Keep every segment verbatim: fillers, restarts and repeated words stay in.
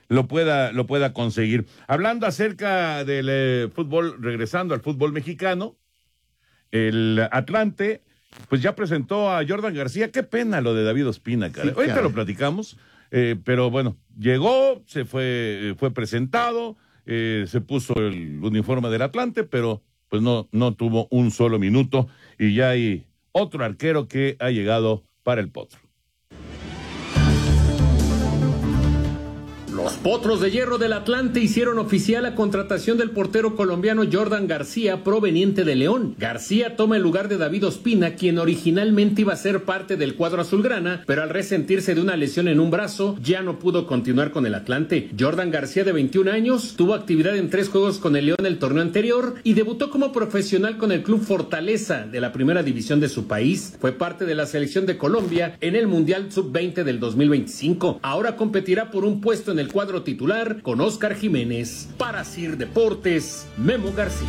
lo pueda, lo pueda conseguir. Hablando acerca del eh, fútbol, regresando al fútbol mexicano, el Atlante, pues ya presentó a Jordan García. Qué pena lo de David Ospina, cara. Sí, ahorita lo platicamos, eh, pero bueno, llegó, se fue, fue presentado, eh, se puso el uniforme del Atlante, pero pues no, no tuvo un solo minuto y ya hay otro arquero que ha llegado para el Potro. Los Potros de Hierro del Atlante hicieron oficial la contratación del portero colombiano Jordan García, proveniente de León. García toma el lugar de David Ospina, quien originalmente iba a ser parte del cuadro azulgrana, pero al resentirse de una lesión en un brazo, ya no pudo continuar con el Atlante. Jordan García, de veintiún años, tuvo actividad en tres juegos con el León el torneo anterior y debutó como profesional con el club Fortaleza de la primera división de su país. Fue parte de la selección de Colombia en el Mundial sub veinte del dos mil veinticinco. Ahora competirá por un puesto en el cuadro titular con Óscar Jiménez. Para Sir Deportes, Memo García.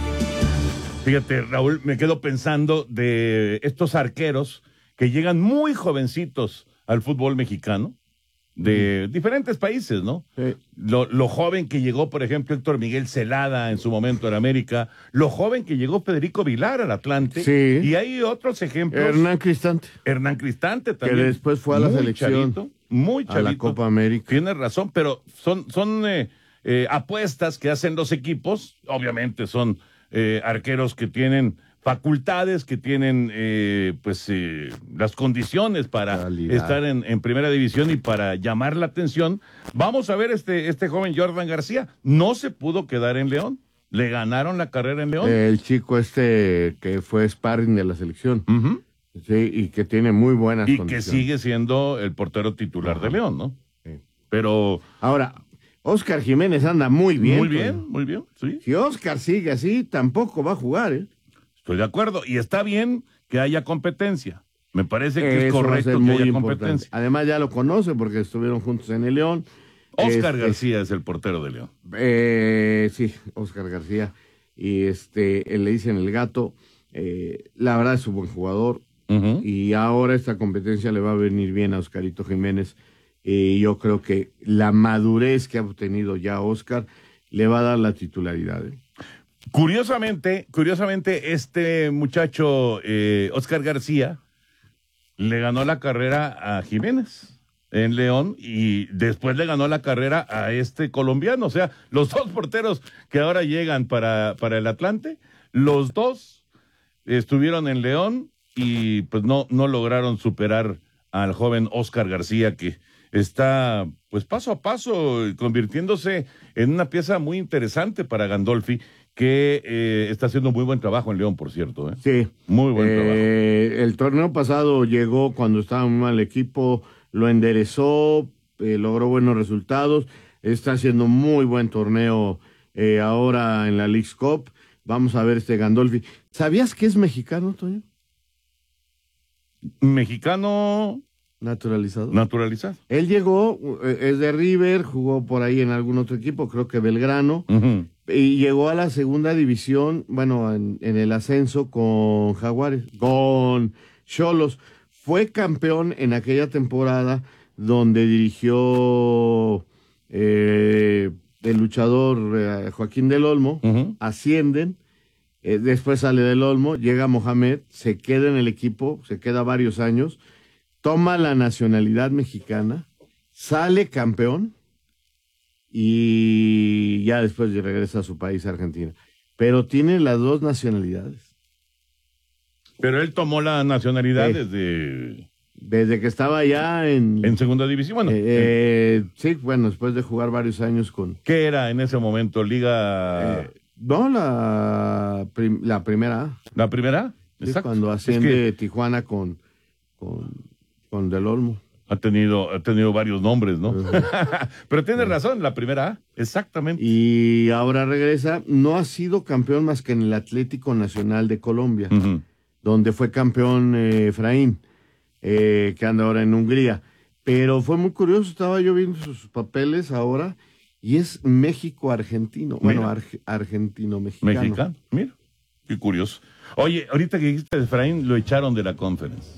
Fíjate, Raúl, me quedo pensando de estos arqueros que llegan muy jovencitos al fútbol mexicano, de uh-huh. diferentes países, ¿no? Sí. Lo, lo joven que llegó, por ejemplo, Héctor Miguel Celada en su momento en América, lo joven que llegó Federico Vilar al Atlante, sí. Y hay otros ejemplos. Hernán Cristante. Hernán Cristante también. Que después fue a la muy selección. Chavito, muy chavito. A la Copa América. Tienes razón, pero son, son eh, eh, apuestas que hacen los equipos, obviamente son eh, arqueros que tienen facultades, que tienen eh, pues eh, las condiciones para Calidad. estar en, en primera división y para llamar la atención. Vamos a ver este, este joven Jordan García, no se pudo quedar en León, le ganaron la carrera en León. El chico este que fue sparring de la selección, uh-huh. sí, y que tiene muy buenas y condiciones. Y que sigue siendo el portero titular uh-huh. de León, ¿no? Sí. Pero... Ahora, Óscar Jiménez anda muy bien. Muy bien, pues. muy bien, sí. Si Óscar sigue así, tampoco va a jugar, ¿eh? Estoy de acuerdo, y está bien que haya competencia. Me parece que Eso es correcto que haya importante. competencia. Además ya lo conoce porque estuvieron juntos en el León. Óscar este, García es el portero de León. Eh, sí, Óscar García. Y este, le dicen el gato. Eh, la verdad es un buen jugador. Uh-huh. Y ahora esta competencia le va a venir bien a Oscarito Jiménez. Y yo creo que la madurez que ha obtenido ya Óscar le va a dar la titularidad, ¿eh? Curiosamente, curiosamente, este muchacho, eh, Óscar García, le ganó la carrera a Jiménez en León y después le ganó la carrera a este colombiano. O sea, los dos porteros que ahora llegan para, para el Atlante, los dos estuvieron en León y pues no, no lograron superar al joven Óscar García, que está pues paso a paso convirtiéndose en una pieza muy interesante para Gandolfi, que eh, está haciendo muy buen trabajo en León, por cierto. ¿eh? Sí. Muy buen eh, trabajo. El torneo pasado llegó cuando estaba muy mal el equipo, lo enderezó, eh, logró buenos resultados, está haciendo muy buen torneo eh, ahora en la Leagues Cup. Vamos a ver este Gandolfi. ¿Sabías que es mexicano, Toño? Mexicano... Naturalizado. Naturalizado. Él llegó, es de River, jugó por ahí en algún otro equipo, creo que Belgrano, uh-huh. y llegó a la segunda división, bueno, en, en el ascenso con Jaguares, con Xolos. Fue campeón en aquella temporada donde dirigió eh, el luchador eh, Joaquín del Olmo, uh-huh. ascienden, eh, después sale del Olmo, llega Mohamed, se queda en el equipo, se queda varios años, toma la nacionalidad mexicana, sale campeón y ya después regresa a su país, Argentina. Pero tiene las dos nacionalidades. Pero él tomó la nacionalidad eh, desde... Desde que estaba ya en... En segunda división, bueno. Eh, eh, sí, bueno, después de jugar varios años con... ¿Qué era en ese momento? ¿Liga...? Eh, no, la, prim, la primera A. ¿La primera? Sí, exacto. Cuando asciende es que... Tijuana con... con Con Del Olmo. Ha tenido, ha tenido varios nombres, ¿no? Uh-huh. Pero tiene uh-huh. razón, la primera A, exactamente. Y ahora regresa, no ha sido campeón más que en el Atlético Nacional de Colombia, uh-huh. donde fue campeón eh, Efraín, eh, que anda ahora en Hungría. Pero fue muy curioso, estaba yo viendo sus papeles ahora, y es México-argentino, bueno, ar- argentino-mexicano. Mexicano, mira, qué curioso. Oye, ahorita que dijiste Efraín, lo echaron de la Conference.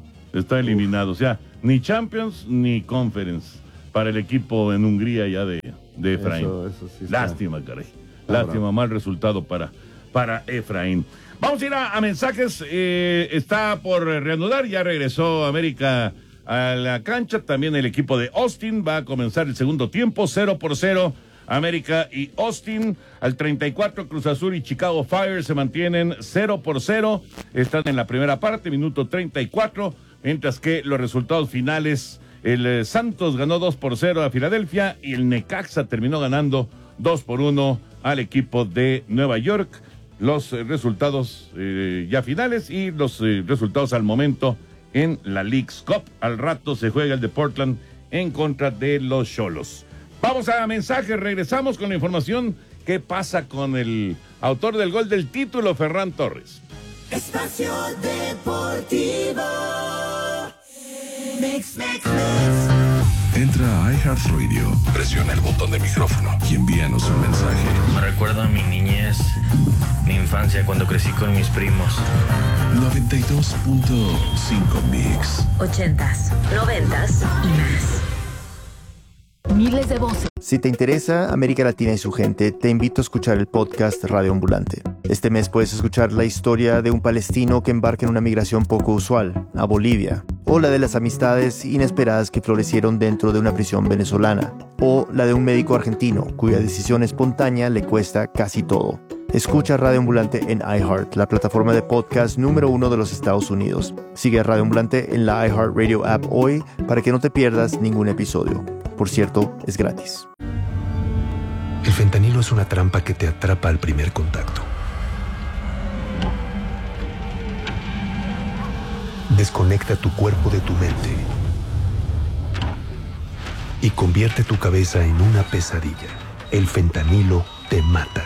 Está eliminado, Uf. o sea, ni Champions ni Conference para el equipo en Hungría ya de, de Efraín. Eso, eso sí está. Lástima, caray. Lástima, mal resultado para, para Efraín. Vamos a ir a, a mensajes. Eh, está por reanudar, ya regresó América a la cancha. También el equipo de Austin va a comenzar el segundo tiempo, cero por cero. América y Austin. Al treinta y cuatro, Cruz Azul y Chicago Fire se mantienen cero por cero. Están en la primera parte, minuto treinta y cuatro. Mientras que los resultados finales, el eh, Santos ganó dos por cero a Filadelfia y el Necaxa terminó ganando dos por uno al equipo de Nueva York. Los eh, resultados eh, ya finales y los eh, resultados al momento en la Leagues Cup. Al rato se juega el de Portland en contra de los Xolos. Vamos a mensajes, regresamos con la información. ¿Qué pasa con el autor del gol del título, Ferran Torres? Espacio Deportivo. Mix, mix, mix. Entra a iHeartRadio, presiona el botón de micrófono y envíanos un mensaje. Me recuerda a mi niñez, mi infancia, cuando crecí con mis primos. noventa y dos punto cinco Mix. Ochentas, noventas y más. Miles de voces. Si te interesa América Latina y su gente, te invito a escuchar el podcast Radio Ambulante. Este mes puedes escuchar la historia de un palestino que embarca en una migración poco usual, a Bolivia, o la de las amistades inesperadas que florecieron dentro de una prisión venezolana, o la de un médico argentino cuya decisión espontánea le cuesta casi todo. Escucha Radio Ambulante en iHeart, la plataforma de podcast número uno de los Estados Unidos. Sigue a Radio Ambulante en la iHeartRadio app hoy para que no te pierdas ningún episodio. Por cierto, es gratis. El fentanilo es una trampa que te atrapa al primer contacto. Desconecta tu cuerpo de tu mente y convierte tu cabeza en una pesadilla. El fentanilo te mata.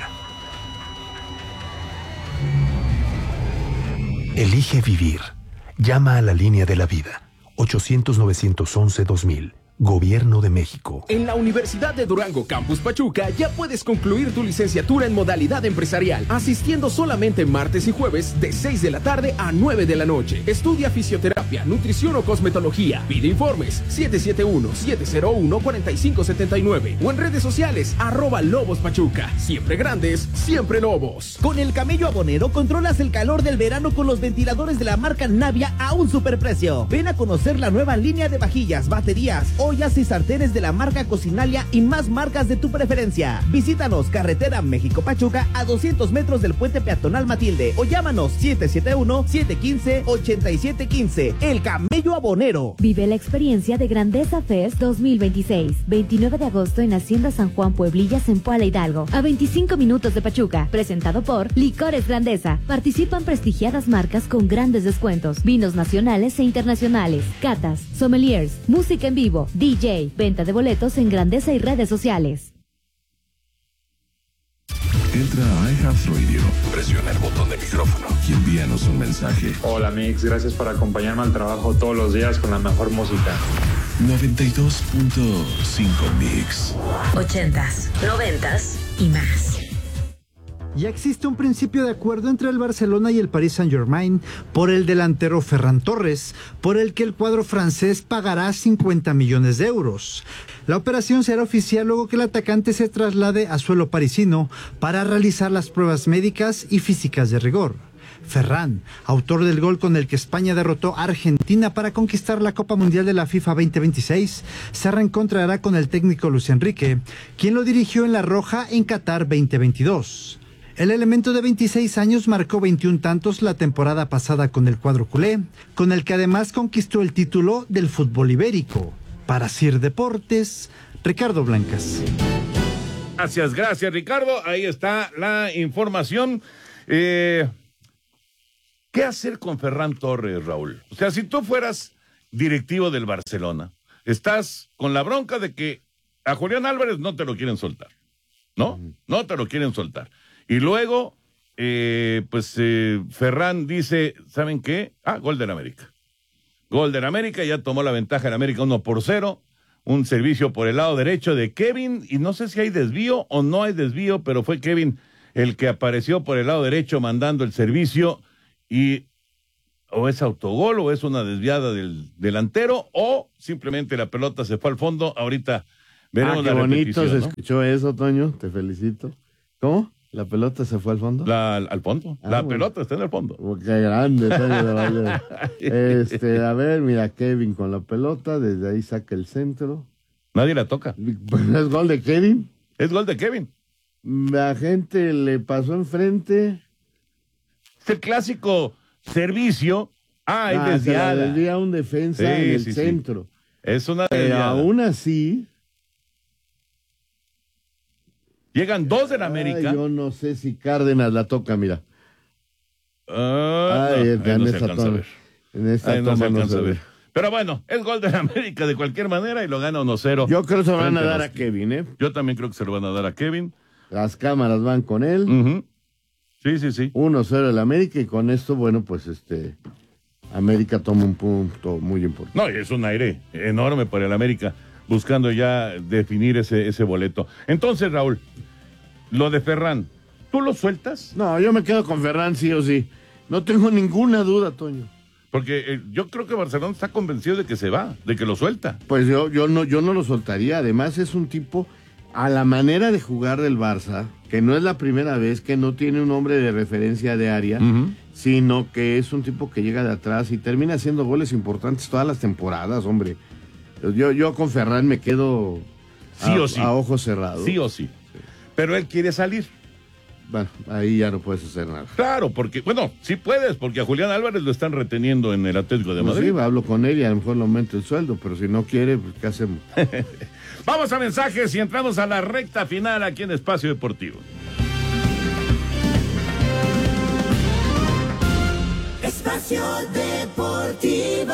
Elige vivir. Llama a la línea de la vida. ochocientos, novecientos once, dos mil. Gobierno de México. En la Universidad de Durango Campus Pachuca ya puedes concluir tu licenciatura en modalidad empresarial, asistiendo solamente martes y jueves de seis de la tarde a nueve de la noche. Estudia fisioterapia, nutrición o cosmetología. Pide informes siete siete uno, siete cero uno, cuatro cinco siete nueve o en redes sociales arroba Lobos Pachuca. Siempre grandes, siempre Lobos. Con el Camello Abonero controlas el calor del verano con los ventiladores de la marca Navia a un superprecio. Ven a conocer la nueva línea de vajillas, baterías, ollas y sartenes de la marca Cocinalia y más marcas de tu preferencia. Visítanos, carretera México-Pachuca a doscientos metros del puente peatonal Matilde o llámanos siete siete uno, siete uno cinco, ocho siete uno cinco. El Camello Abonero. Vive la experiencia de Grandeza Fest dos mil veintiséis. veintinueve de agosto en Hacienda San Juan Pueblillas en Puebla Hidalgo. A veinticinco minutos de Pachuca. Presentado por Licores Grandeza. Participan prestigiadas marcas con grandes descuentos. Vinos nacionales e internacionales. Catas, sommeliers, música en vivo, D J. Venta de boletos en Grandeza y redes sociales. Entra a iHeartRadio, presiona el botón de micrófono y envíanos un mensaje. Hola Mix, gracias por acompañarme al trabajo todos los días con la mejor música. noventa y dos punto cinco Mix. Ochentas, noventas y más. Ya existe un principio de acuerdo entre el Barcelona y el Paris Saint-Germain por el delantero Ferran Torres, por el que el cuadro francés pagará cincuenta millones de euros. La operación será oficial luego que el atacante se traslade a suelo parisino para realizar las pruebas médicas y físicas de rigor. Ferran, autor del gol con el que España derrotó a Argentina para conquistar la Copa Mundial de la FIFA veinte veintiséis, se reencontrará con el técnico Luis Enrique, quien lo dirigió en la Roja en Qatar veinte veintidós. El elemento de veintiséis años marcó veintiún tantos la temporada pasada con el cuadro culé, con el que además conquistó el título del fútbol ibérico. Para Sir Deportes, Ricardo Blancas. Gracias, gracias Ricardo. Ahí está la información. Eh, ¿Qué hacer con Ferran Torres, Raúl? O sea, si tú fueras directivo del Barcelona, estás con la bronca de que a Julián Álvarez no te lo quieren soltar, ¿no? No te lo quieren soltar. Y luego, eh, pues eh, Ferran dice, ¿saben qué? Ah, gol del América. Gol del América, ya tomó la ventaja en América uno por cero. Un servicio por el lado derecho de Kevin, y no sé si hay desvío o no hay desvío, pero fue Kevin el que apareció por el lado derecho mandando el servicio, y o es autogol o es una desviada del delantero, o simplemente la pelota se fue al fondo. Ahorita Veremos ah, qué la bonito se ¿no? escuchó eso, Toño. Te felicito. ¿Cómo? ¿La pelota se fue al fondo? La, al fondo. Ah, la bueno. pelota está en el fondo. Oh, qué grande, Toño de Valle. Este, a ver, mira, Kevin con la pelota. Desde ahí saca el centro. Nadie la toca. ¿Es gol de Kevin? Es gol de Kevin. La gente le pasó enfrente. Es el clásico servicio. Ah, es Ah, desviada. se la desvía un defensa Sí, en el sí, sí. centro. Es una Pero desviada. aún así... Llegan dos del América. Ay, yo no sé si Cárdenas la toca, mira. Ah, Ay, no, en ahí no se esta alcanza a toma, ver. en esta Ahí no toma se no alcanza se a ve. ver. Pero bueno, es gol de América de cualquier manera y lo gana uno cero. Yo creo que se lo van a frente dar los- a Kevin, ¿eh? Yo también creo que se lo van a dar a Kevin. Las cámaras van con él. Ujú. Sí, sí, sí. uno cero el América y con esto, bueno, pues este... América toma un punto muy importante. No, y es un aire enorme para el América, buscando ya definir ese, ese boleto. Entonces, Raúl, lo de Ferran, ¿tú lo sueltas? No, yo me quedo con Ferran sí o sí. No tengo ninguna duda, Toño. Porque eh, yo creo que Barcelona está convencido de que se va, de que lo suelta. Pues yo, yo, no, yo no lo soltaría. Además es un tipo, a la manera de jugar del Barça, que no es la primera vez, que no tiene un hombre de referencia de área, Ujú. sino que es un tipo que llega de atrás y termina haciendo goles importantes todas las temporadas, hombre. Yo, yo con Ferran me quedo a, Sí o sí. a ojos cerrados. Sí o sí. Pero él quiere salir. Bueno, ahí ya no puedes hacer nada. Claro, porque, bueno, sí puedes, porque a Julián Álvarez lo están reteniendo en el Atlético de Pues Madrid. sí, hablo con él y a lo mejor le aumento el sueldo, pero si no quiere, pues ¿qué hacemos? Vamos a mensajes y entramos a la recta final aquí en Espacio Deportivo. Espacio Deportivo.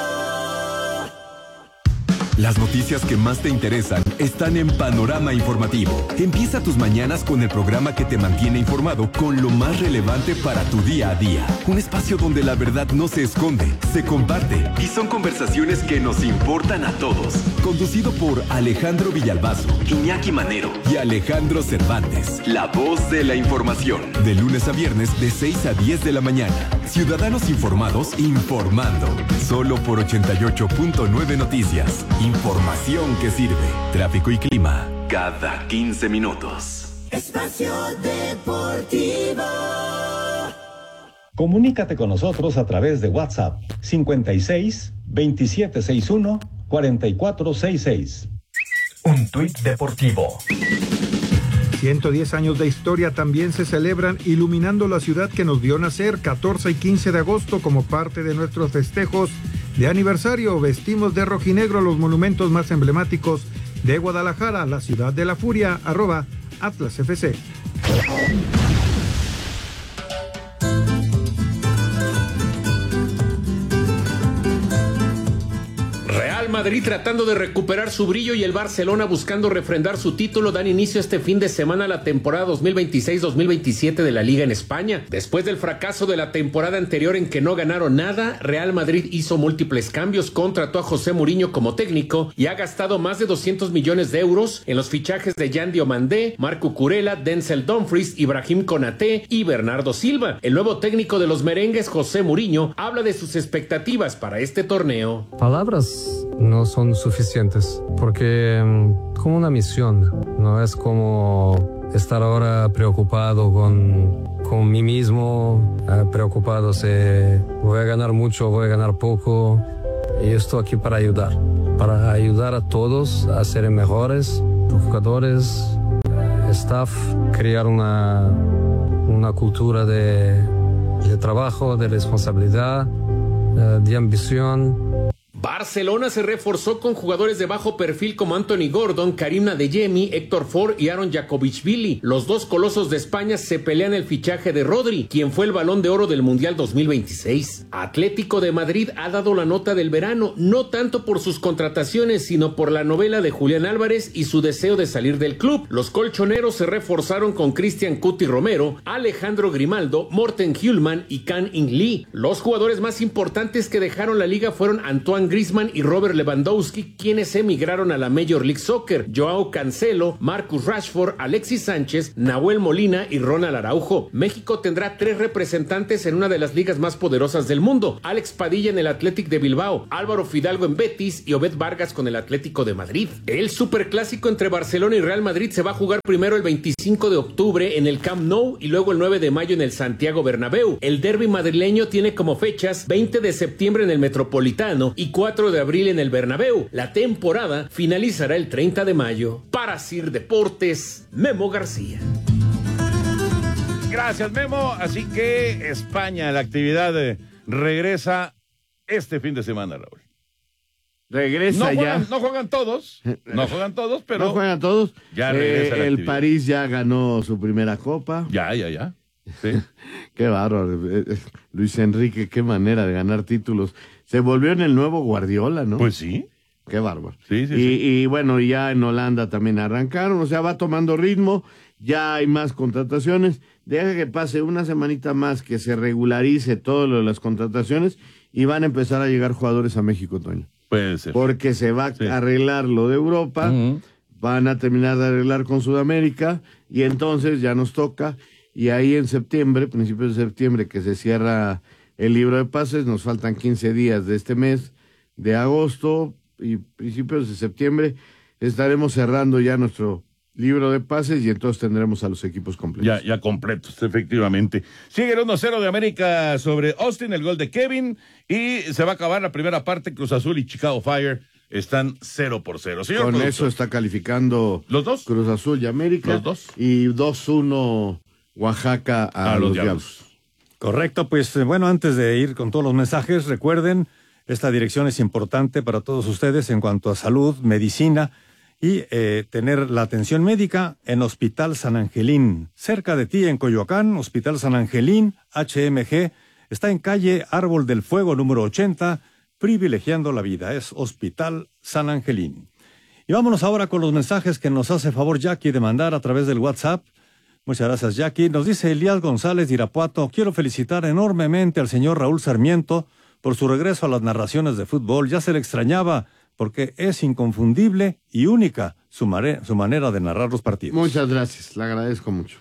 Las noticias que más te interesan están en Panorama Informativo. Empieza tus mañanas con el programa que te mantiene informado con lo más relevante para tu día a día. Un espacio donde la verdad no se esconde, se comparte y son conversaciones que nos importan a todos. Conducido por Alejandro Villalbazo, Iñaki Manero y Alejandro Cervantes. La voz de la información. De lunes a viernes de seis a diez de la mañana. Ciudadanos informados informando. Solo por ochenta y ocho punto nueve Noticias. Información que sirve. Tráfico y clima cada quince minutos. Espacio Deportivo. Comunícate con nosotros a través de WhatsApp cincuenta y seis, veintisiete sesenta y uno, cuarenta y cuatro sesenta y seis. Un tuit deportivo. ciento diez años de historia también se celebran iluminando la ciudad que nos vio nacer catorce y quince de agosto como parte de nuestros festejos de aniversario. Vestimos de rojinegro los monumentos más emblemáticos de Guadalajara, la ciudad de la furia, arroba Atlas F C. Real Madrid tratando de recuperar su brillo y el Barcelona buscando refrendar su título dan inicio este fin de semana a la temporada dos mil veintiséis dos mil veintisiete de la Liga en España. Después del fracaso de la temporada anterior en que no ganaron nada, Real Madrid hizo múltiples cambios, contrató a José Mourinho como técnico y ha gastado más de doscientos millones de euros en los fichajes de Yan Diomandé, Marco Curella, Denzel Dumfries, Ibrahim Konaté y Bernardo Silva. El nuevo técnico de los merengues, José Mourinho, habla de sus expectativas para este torneo. Palabras no son suficientes porque um, como una misión, no es como estar ahora preocupado con, con mí mismo, uh, preocupado si voy a ganar mucho o voy a ganar poco. Y estoy aquí para ayudar, para ayudar a todos a ser mejores, jugadores, staff, crear una, una cultura de, de trabajo, de responsabilidad, uh, de ambición. Barcelona se reforzó con jugadores de bajo perfil como Anthony Gordon, Karim Adeyemi, Héctor Ford y Aaron Jakovicvili. Los dos colosos de España se pelean el fichaje de Rodri, quien fue el Balón de Oro del Mundial dos mil veintiséis. Atlético de Madrid ha dado la nota del verano, no tanto por sus contrataciones, sino por la novela de Julián Álvarez y su deseo de salir del club. Los colchoneros se reforzaron con Cristian Cuti Romero, Alejandro Grimaldo, Morten Hjulman y Can In Lee. Los jugadores más importantes que dejaron la liga fueron Antoine Griezmann y Robert Lewandowski, quienes emigraron a la Major League Soccer, Joao Cancelo, Marcus Rashford, Alexis Sánchez, Nahuel Molina y Ronald Araujo. México tendrá tres representantes en una de las ligas más poderosas del mundo: Alex Padilla en el Athletic de Bilbao, Álvaro Fidalgo en Betis y Obed Vargas con el Atlético de Madrid. El superclásico entre Barcelona y Real Madrid se va a jugar primero el veinticinco de octubre en el Camp Nou y luego el nueve de mayo en el Santiago Bernabéu. El derbi madrileño tiene como fechas veinte de septiembre en el Metropolitano y cuatro de abril en el Bernabéu. La temporada finalizará el treinta de mayo. Para Sir Deportes, Memo García. Gracias, Memo. Así que España, la actividad eh, regresa este fin de semana, Raúl. Regresa no ya. Juegan, no juegan todos, no juegan todos, pero... No juegan todos. Ya regresa eh, la El actividad. París ya ganó su primera copa. Ya, ya, ya. Sí. Qué bárbaro. Luis Enrique, qué manera de ganar títulos. Se volvió en el nuevo Guardiola, ¿no? Pues sí. Qué bárbaro. Sí, sí, y, sí. y bueno, ya en Holanda también arrancaron, o sea, va tomando ritmo, ya hay más contrataciones. Deja que pase una semanita más, que se regularice todo lo de las contrataciones y van a empezar a llegar jugadores a México, Toño. Puede ser. Porque se va Sí. a arreglar lo de Europa, Uh-huh. van a terminar de arreglar con Sudamérica y entonces ya nos toca. Y ahí en septiembre, principios de septiembre, que se cierra el libro de pases, nos faltan quince días de este mes de agosto y principios de septiembre estaremos cerrando ya nuestro libro de pases y entonces tendremos a los equipos completos. Ya, ya completos, efectivamente. Sigue el uno cero de América sobre Austin, el gol de Kevin, y se va a acabar la primera parte. Cruz Azul y Chicago Fire están cero por cero. Señor Con productor. eso está calificando ¿Los dos? Cruz Azul y América. Los dos. Y dos uno Oaxaca a, A los los Diablos. Diablos. Correcto, pues eh, bueno, antes de ir con todos los mensajes, recuerden, esta dirección es importante para todos ustedes en cuanto a salud, medicina y eh, tener la atención médica en Hospital San Angelín. Cerca de ti en Coyoacán, Hospital San Angelín, H M G, está en calle Árbol del Fuego número ochenta, privilegiando la vida. Es Hospital San Angelín. Y vámonos ahora con los mensajes que nos hace favor Jackie de mandar a través del WhatsApp. Muchas gracias, Jackie. Nos dice Elías González de Irapuato: quiero felicitar enormemente al señor Raúl Sarmiento por su regreso a las narraciones de fútbol. Ya se le extrañaba porque es inconfundible y única su, mare- su manera de narrar los partidos. Muchas gracias, le agradezco mucho.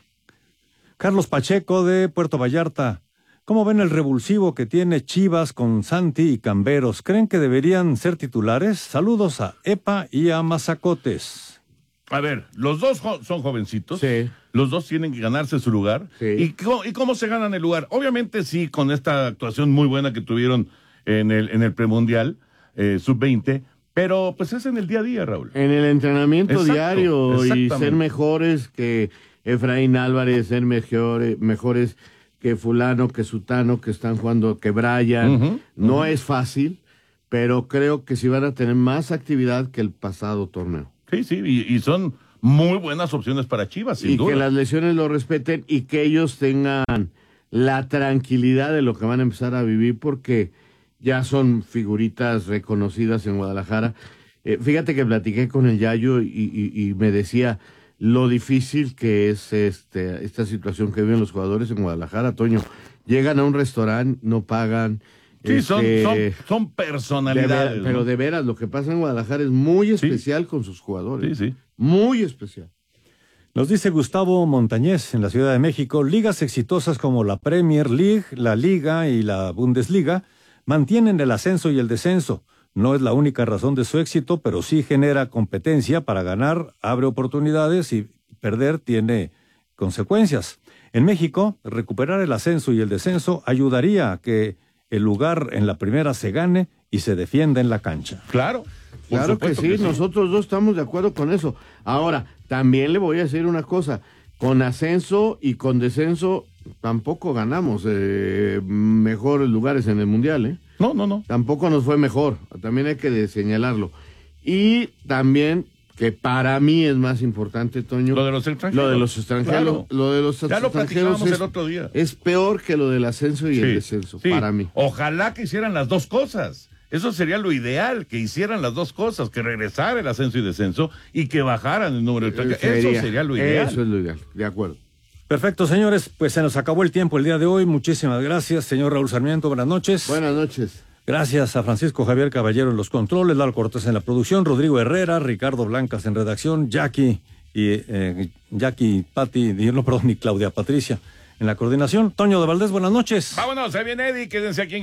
Carlos Pacheco de Puerto Vallarta: ¿cómo ven el revulsivo que tiene Chivas con Santi y Camberos? ¿Creen que deberían ser titulares? Saludos a Epa y a Mazacotes. A ver, los dos jo- son jovencitos. Sí. Los dos tienen que ganarse su lugar. Sí. ¿Y, cómo, ¿Y cómo se ganan el lugar? Obviamente sí, con esta actuación muy buena que tuvieron en el, en el premundial, eh, sub veinte, pero pues es en el día a día, Raúl. En el entrenamiento Exacto, diario y exactamente. ser mejores que Efraín Álvarez, ser mejores, mejores que fulano, que sutano, que están jugando, que Brian. Ujú, no ujú. es fácil, pero creo que sí van a tener más actividad que el pasado torneo. Sí, sí, y, y son muy buenas opciones para Chivas, sin y duda. que las lesiones lo respeten y que ellos tengan la tranquilidad de lo que van a empezar a vivir porque ya son figuritas reconocidas en Guadalajara. Eh, fíjate que platiqué con el Yayo y, y, y me decía lo difícil que es este esta situación que viven los jugadores en Guadalajara, Toño. Llegan a un restaurante, no pagan. Sí, son, este, son, son de personalidades. ver- pero ¿no? de veras, lo que pasa en Guadalajara es muy especial con sus jugadores. Sí, sí. Muy especial. Nos dice Gustavo Montañez en la Ciudad de México: ligas exitosas como la Premier League, la Liga y la Bundesliga mantienen el ascenso y el descenso. No es la única razón de su éxito, pero sí genera competencia para ganar, abre oportunidades y perder tiene consecuencias. En México, recuperar el ascenso y el descenso ayudaría a que el lugar en la primera se gane y se defienda en la cancha. Claro. por Claro que supuesto sí, que sí. nosotros dos estamos de acuerdo con eso. Ahora, también le voy a decir una cosa, con ascenso y con descenso tampoco ganamos eh, mejores lugares en el Mundial, ¿eh? No, no, no. Tampoco nos fue mejor, también hay que de- señalarlo. Y también, que para mí es más importante, Toño, Lo de los extranjeros. lo de los extranjeros, Claro. lo de los Ya lo extranjeros platicábamos es, el otro día. es peor que lo del ascenso y Sí, el descenso, sí. para mí. Ojalá que hicieran las dos cosas. Eso sería lo ideal, que hicieran las dos cosas, que regresara el ascenso y descenso y que bajaran el número de extranjeros. Eso sería lo ideal. Eso es lo ideal, de acuerdo. Perfecto, señores, pues se nos acabó el tiempo el día de hoy. Muchísimas gracias, señor Raúl Sarmiento. Buenas noches. Buenas noches. Gracias a Francisco Javier Caballero en los controles, Lalo Cortés en la producción, Rodrigo Herrera, Ricardo Blancas en redacción, Jackie y eh, Jackie, Pati, no, perdón, y Claudia Patricia en la coordinación. Toño de Valdés, buenas noches. Vámonos, se viene Eddie, quédense aquí en